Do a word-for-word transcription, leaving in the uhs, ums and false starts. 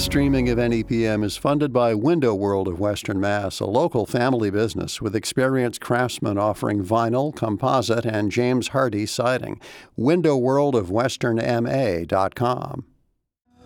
streaming of N E P M is funded by Window World of Western Mass, a local family business with experienced craftsmen offering vinyl, composite, and James Hardie siding. window world of western m a dot com.